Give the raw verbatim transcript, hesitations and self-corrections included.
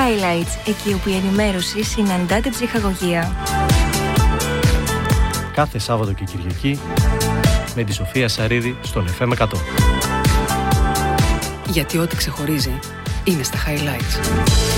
Highlights, εκεί όπου η ενημέρωση συναντά την ψυχαγωγία. Κάθε Σάββατο και Κυριακή με τη Σοφία Σαρίδη στον εφ εμ εκατό. Γιατί ό,τι ξεχωρίζει είναι στα Highlights.